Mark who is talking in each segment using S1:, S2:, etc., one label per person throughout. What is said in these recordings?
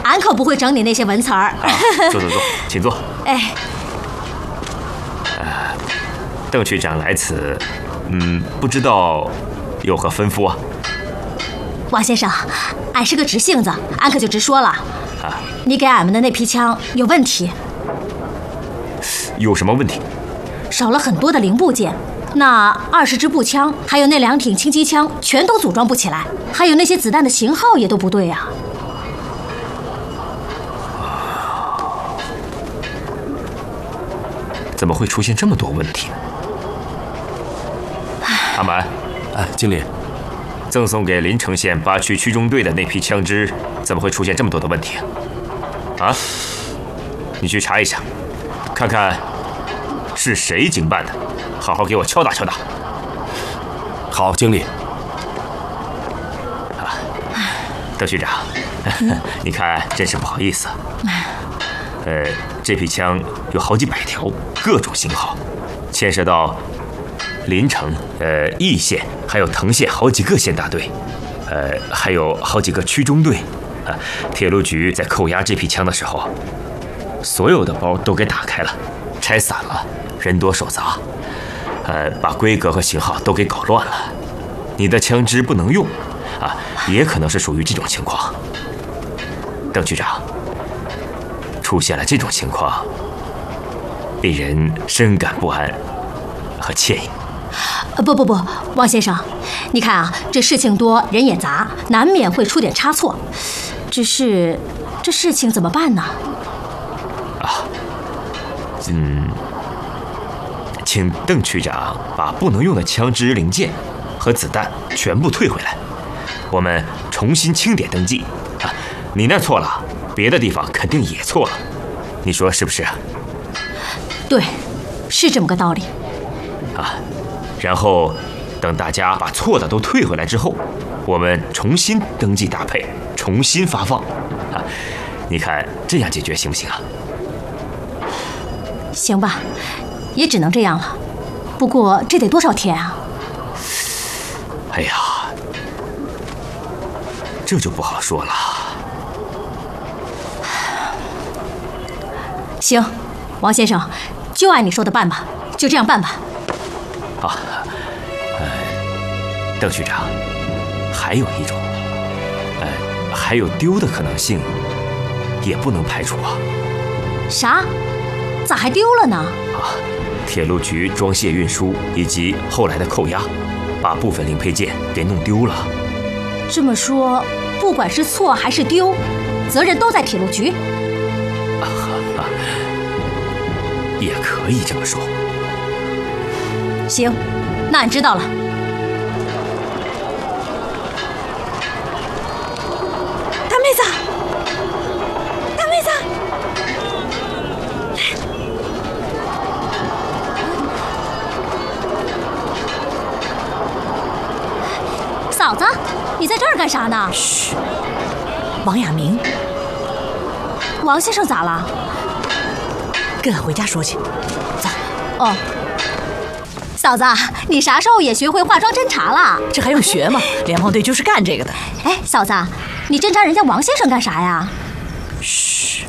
S1: 俺可不会整你那些文词儿。
S2: 坐，请坐。
S1: 哎，
S2: 邓区长来此，不知道有何吩咐啊？
S1: 王先生，俺是个直性子，俺可就直说了。你给俺们的那批枪有问题。
S2: 有什么问题？
S1: 少了很多的零部件。那20支步枪，还有那2挺轻机枪，全都组装不起来，还有那些子弹的型号也都不对啊。
S2: 怎么会出现这么多问题？阿满，
S3: 经理，
S2: 赠送给临城县8区区中队的那批枪支，怎么会出现这么多的问题啊？你去查一下，看看是谁经办的，好好给我敲打敲打。
S3: 好，经理。
S2: 邓区长，你看真是不好意思。这批枪有好几百条，各种型号，牵涉到临城、义县还有藤县好几个县大队，还有好几个区中队。铁路局在扣押这批枪的时候，所有的包都给打开了，拆散了，人多手杂，把规格和型号都给搞乱了。你的枪支不能用，也可能是属于这种情况。邓局长，出现了这种情况，令人深感不安和歉意。
S1: 不，王先生，你看啊，这事情多人也杂，难免会出点差错。只是这事情怎么办呢？
S2: 请邓区长把不能用的枪支零件和子弹全部退回来，我们重新清点登记。你那错了，别的地方肯定也错了，你说是不是？
S1: 对，是这么个道理。
S2: 然后等大家把错的都退回来之后，我们重新登记搭配，重新发放。你看这样解决行不行啊？
S1: 行吧，也只能这样了。不过这得多少天啊？
S2: 哎呀，这就不好说了。
S1: 行，王先生，就按你说的办吧，就这样办吧。
S2: 邓局长，还有一种，还有丢的可能性，也不能排除啊。
S1: 啥？咋还丢了呢？
S2: 铁路局装卸运输以及后来的扣押，把部分零配件给弄丢了。
S1: 这么说，不管是错还是丢，责任都在铁路局。
S2: 也可以这么说。
S1: 行，那俺知道了。大妹子，大妹子，嫂子，你在这儿干啥呢？
S4: 嘘，王亚明，
S1: 王先生咋了？
S4: 跟俺回家说去。走。
S1: 哦，嫂子，你啥时候也学会化妆侦查了？
S4: 这还用学吗？联防队就是干这个的。
S1: 哎，嫂子，你侦查人家王先生干啥呀？
S4: 嘘。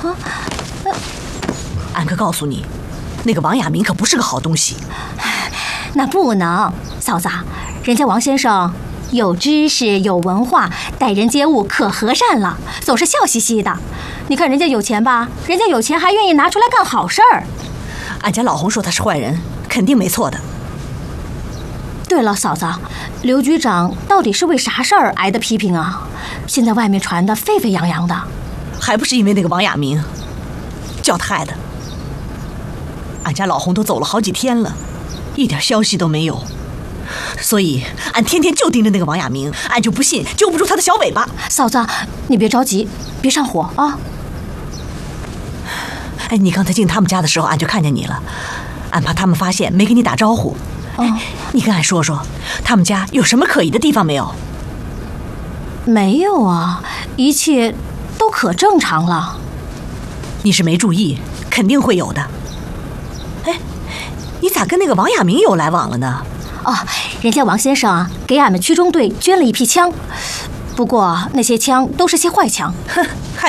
S4: 俺可告诉你，那个王亚明可不是个好东西。
S1: 那不能，嫂子，人家王先生有知识有文化，待人接物可和善了，总是笑嘻嘻的。你看人家有钱吧，人家有钱还愿意拿出来干好事儿。
S4: 俺家老洪说他是坏人，肯定没错的。
S1: 对了，嫂子，刘局长到底是为啥事儿挨的批评啊？现在外面传的沸沸扬扬的，
S4: 还不是因为那个王亚明，叫他害的。俺家老洪都走了好几天了，一点消息都没有。所以俺天天就盯着那个王亚明，俺就不信揪不住他的小尾巴。
S1: 嫂子，你别着急，别上火啊。
S4: 哎，你刚才进他们家的时候，俺就看见你了，俺怕他们发现没给你打招呼。你跟俺说说，他们家有什么可疑的地方没有？
S1: 没有啊，一切都可正常了。
S4: 你是没注意，肯定会有的。哎，你咋跟那个王亚明有来往了呢？
S1: 人家王先生给俺们区中队捐了一批枪，不过那些枪都是些坏枪。
S4: 哼，还